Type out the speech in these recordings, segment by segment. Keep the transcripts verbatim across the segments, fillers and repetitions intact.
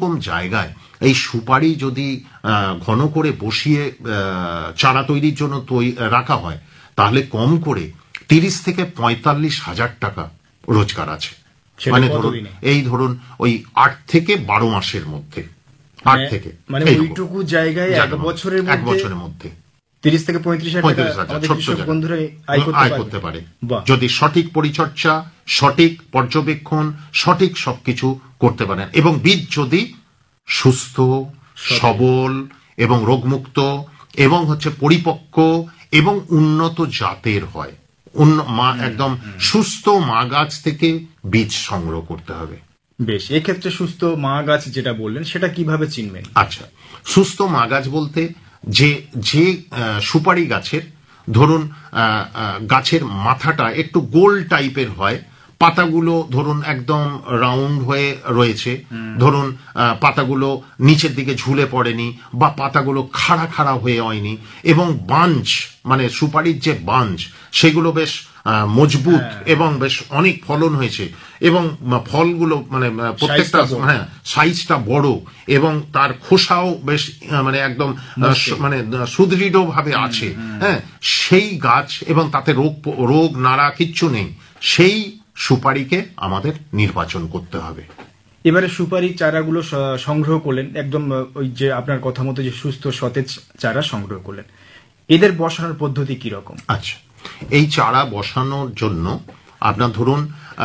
রকম জায়গায় এই সুপারি যদি ঘন করে বসিয়ে চারা তৈরির জন্য রাখা হয়, তাহলে কম করে তিরিশ থেকে পঁয়তাল্লিশ হাজার টাকা রোজগার আছে। মানে ধরুন এই ধরুন ওই আট থেকে বারো মাসের মধ্যে, আট থেকে মানে ওইটুকু জায়গায় এক বছরের এক বছরের মধ্যে তিরিশ থেকে পঁয়ত্রিশ হাজার বন্ধুরা আয় করতে পারে, যদি সঠিক পরিচর্যা, সঠিক পর্যবেক্ষণ, সঠিক সবকিছু করতে পারেন, এবং বীজ যদি সুস্থ, সবল এবং রোগমুক্ত এবং হচ্ছে পরিপক্ক এবং উন্নত জাতের হয়। একদম সুস্থ মা গাছ থেকে বীজ সংগ্রহ করতে হবে। বেশ, এক্ষেত্রে সুস্থ মা গাছ যেটা বললেন সেটা কিভাবে চিনবেন? আচ্ছা, সুস্থ মা গাছ বলতে যে যে সুপারি গাছের ধরুন গাছের মাথাটা একটু গোল টাইপের হয়, পাতাগুলো ধরুন একদম রাউন্ড হয়ে রয়েছে, ধরুন পাতাগুলো নিচের দিকে ঝুলে পড়েনি বা পাতাগুলো খাড়া খাড়া হয়ে হয়নি, এবং বাঞ্চ মানে সুপারির যে বাঞ্চ সেগুলো বেশ মজবুত এবং বেশ অনেক ফলন হয়েছে, এবং ফলগুলো মানে প্রত্যেকটা হ্যাঁ সাইজটা বড়, এবং তার খোসাও বেশ মানে একদম মানে সুদৃঢ় ভাবে আছে, হ্যাঁ সেই গাছ, এবং তাতে রোগ রোগ নাড়া কিচ্ছু নেই, সেই সুপারিকে আমাদের নির্বাচন করতে হবে। এবারে সুপারি চারাগুলো সংগ্রহ করলেন, একদম ওই যে আপনার কথা মতো যে সুস্থ সতেজ চারা সংগ্রহ করলেন, এদের বসানোর পদ্ধতি কি রকম? আচ্ছা, এই চারা বসানোর জন্য আপনার ধরুন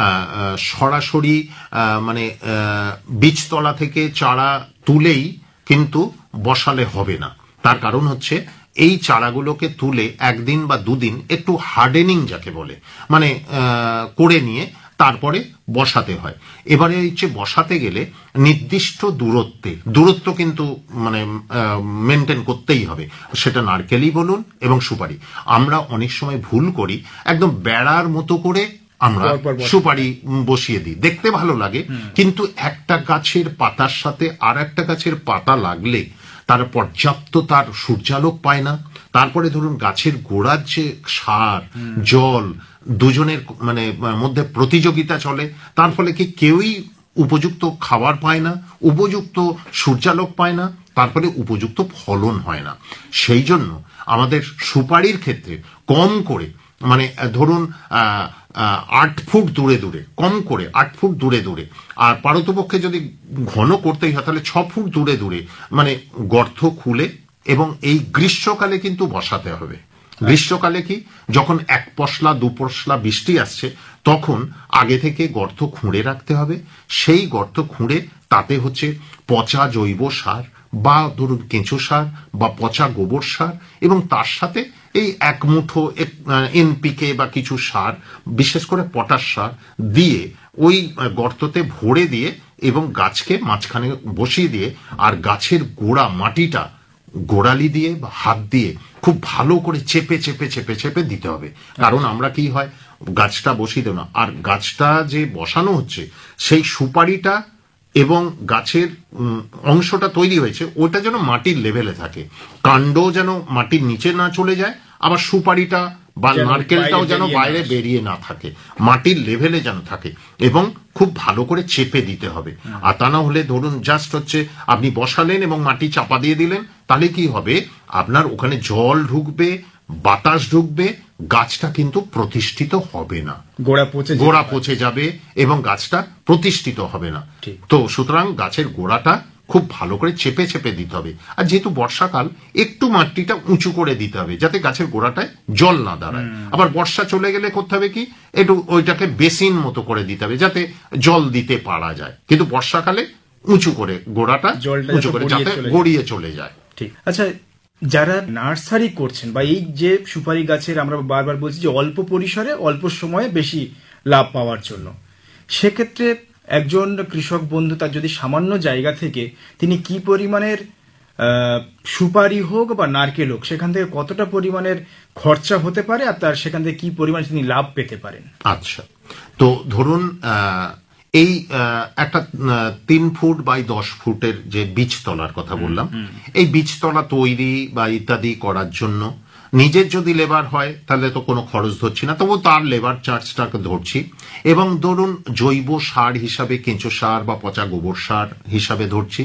সরাসরি মানে বীজতলা থেকে চারা তুলেই কিন্তু বসালে হবে না। তার কারণ হচ্ছে এই চারাগুলোকে তুলে একদিন বা দুদিন একটু হার্ডেনিং যাকে বলে মানে করে নিয়ে তারপরে বসাতে হয়। এবারে হচ্ছে বসাতে গেলে নির্দিষ্ট দূরত্বে দূরত্ব কিন্তু মানে মেনটেন করতেই হবে, সেটা নারকেলই বলুন এবং সুপারি। আমরা অনেক সময় ভুল করি, একদম বেড়ার মতো করে আমরা সুপারি বসিয়ে দিই, দেখতে ভালো লাগে, কিন্তু একটা গাছের পাতার সাথে আর একটা গাছের পাতা লাগলে তার পর্যাপ্ত তার সূর্যালোক পায় না। তারপরে ধরুন গাছের গোড়ার যে সার জল দুজনের মানে মধ্যে প্রতিযোগিতা চলে, তার ফলে কি কেউই উপযুক্ত খাবার পায় না, উপযুক্ত সূর্যালোক পায় না, তার ফলে উপযুক্ত ফলন হয় না। সেই জন্য আমাদের সুপারির ক্ষেত্রে কম করে মানে ধরুন আট ফুট দূরে দূরে, কম করে আট ফুট দূরে দূরে, আর পারতপক্ষে যদি ঘন করতেই হয় তাহলে ছ ফুট দূরে দূরে মানে গর্ত খুলে, এবং এই গ্রীষ্মকালে কিন্তু বসাতে হবে। গ্রীষ্মকালে কি, যখন এক পশলা দু পশলা বৃষ্টি আসছে তখন আগে থেকে গর্ত খুঁড়ে রাখতে হবে। সেই গর্ত খুঁড়ে তাতে হচ্ছে পচা জৈব সার বা ধরুন কেঁচো সার বা পচা গোবর সার, এবং তার সাথে এই এক মুঠো এনপিকে বা কিছু সার, বিশেষ করে পটাশ সার দিয়ে ওই গর্ততে ভরে দিয়ে এবং গাছকে মাঝখানে বসিয়ে দিয়ে, আর গাছের গোড়া মাটিটা গোড়ালি দিয়ে বা হাত দিয়ে খুব ভালো করে চেপে চেপে চেপে চেপে দিতে হবে। কারণ আমরা কি হয়, গাছটা বসিয়ে দেব না, আর গাছটা যে বসানো হচ্ছে সেই সুপারিটা এবং গাছের অংশটা তৈরি হয়েছে ওটা যেন মাটির লেভেলে থাকে, কাণ্ড যেন মাটির নিচে না চলে যায়, আবার সুপারিটা বা নারকেলটাও যেন বাইরে বেরিয়ে না থাকে, মাটির লেভেলে যেন থাকে, এবং খুব ভালো করে চেপে দিতে হবে। আর তা না হলে ধরুন জাস্ট হচ্ছে আপনি বসালেন এবং মাটি চাপা দিয়ে দিলেন, তাহলে কি হবে, আপনার ওখানে জল ঢুকবে, বাতাস ঢুকবে, গাছটা কিন্তু প্রতিষ্ঠিত হবে না, গোড়া পচে গোড়া পচে যাবে এবং গাছটা প্রতিষ্ঠিত হবে না। তো সুতরাং গাছের গোড়াটা খুব ভালো করে চেপে চেপে দিতে হবে। আর যেহেতু বর্ষাকাল, একটু মাটিটা উঁচু করে দিতে হবে যাতে গাছের গোড়াটায় জল না দাঁড়ায়। আবার বর্ষা চলে গেলে করতে হবে কি, একটু ওইটাকে বেসিন মতো করে দিতে হবে যাতে জল দিতে পারা যায়, কিন্তু বর্ষাকালে উঁচু করে গোড়াটা উঁচু করে যাতে গড়িয়ে চলে যায়। ঠিক। আচ্ছা, যারা নার্সারি করছেন বা এই যে সুপারি গাছের আমরা বারবার বলছি যে অল্প পরিসরে অল্প সময়ে বেশি লাভ পাওয়ার জন্য, সেক্ষেত্রে একজন কৃষক বন্ধু তার যদি সামান্য জায়গা থেকে তিনি কি পরিমাণের সুপারি হোক বা নারকেল হোক সেখান থেকে কতটা পরিমাণের খরচা হতে পারে, আর তার সেখান থেকে কি পরিমাণে তিনি লাভ পেতে পারেন? আচ্ছা, তো ধরুন এই একটা তিন ফুট বাই দশ ফুটের যে বীজতলার কথা বললাম, এই বীজতলা তৈরি বা ইত্যাদি করার জন্য নিজের যদি লেবার হয় তাহলে তো কোনো খরচ ধরছি না, তবু তার লেবার চার্জটাকে ধরছি, এবং ধরুন জৈব সার হিসাবে কেঁচো সার বা পচা গোবর সার হিসাবে ধরছি।